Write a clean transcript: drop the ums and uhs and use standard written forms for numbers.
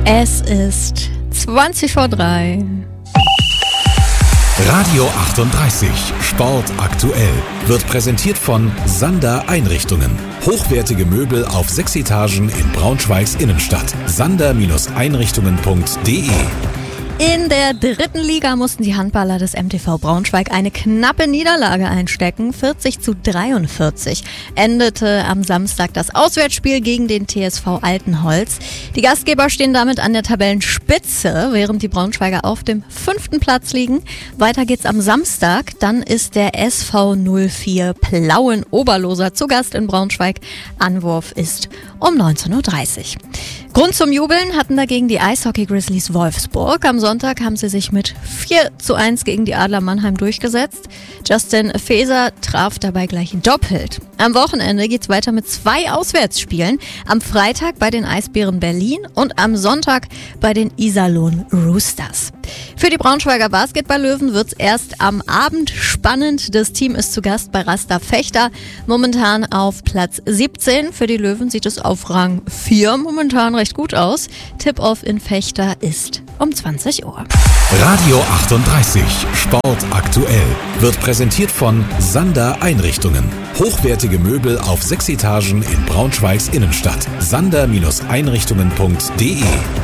Es ist 20:03. Radio 38 Sport aktuell wird präsentiert von Sander Einrichtungen. Hochwertige Möbel auf 6 Etagen in Braunschweigs Innenstadt. sander-einrichtungen.de. In der 3. Liga mussten die Handballer des MTV Braunschweig eine knappe Niederlage einstecken. 40:43 endete am Samstag das Auswärtsspiel gegen den TSV Altenholz. Die Gastgeber stehen damit an der Tabellenspitze, während die Braunschweiger auf dem 5. Platz liegen. Weiter geht's am Samstag. Dann ist der SV 04 Plauen-Oberloser zu Gast in Braunschweig. Anwurf ist um 19:30 Uhr. Grund zum Jubeln hatten dagegen die Eishockey Grizzlies Wolfsburg. Am Sonntag haben sie sich mit 4:1 gegen die Adler Mannheim durchgesetzt. Justin Faeser traf dabei gleich doppelt. Am Wochenende geht's weiter mit 2 Auswärtsspielen. Am Freitag bei den Eisbären Berlin und am Sonntag bei den Iserlohn Roosters. Für die Braunschweiger Basketball-Löwen wird's erst am Abend spannend. Das Team ist zu Gast bei Rasta Fechter, momentan auf Platz 17. Für die Löwen sieht es auf Rang 4 momentan recht gut aus. Tip-Off in Fechter ist um 20 Uhr. Radio 38 Sport aktuell wird präsentiert von Sander Einrichtungen. Hochwertige Möbel auf 6 Etagen in Braunschweigs Innenstadt. sander-einrichtungen.de